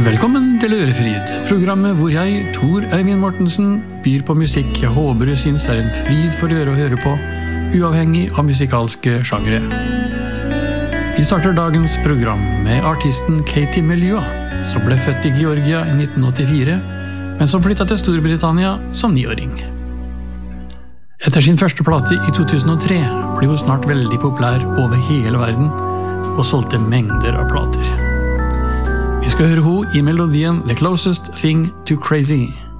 Velkommen til Ørefrid, programmet hvor jeg, Tor Eivind Mortensen, byr på musikk jeg håper du synes en fryd for øre å høre på, uavhengig av musikalske sjangre. Vi starter dagens program med artisten Katie Melua, som ble født i Georgia i 1984, men som flyttet til Storbritannia som 9-åring. Etter sin første plate i 2003 ble hun snart veldig populær over hele verden, og solgte mengder av plater. Vi skal høre ho i melodien The Closest Thing to Crazy.